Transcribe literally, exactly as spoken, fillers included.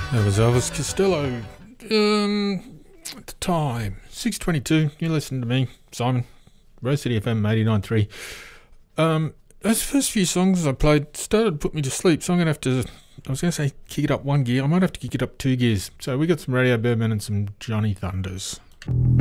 That was Elvis Costello. Um, at the time, six twenty-two. You listen to me, Simon. Rose City F M eighty-nine point three. Um, those first few songs I played started to put me to sleep, so I'm going to have to, I was going to say kick it up one gear. I might have to kick it up two gears. So we got some Radio Birdman and some Johnny Thunders.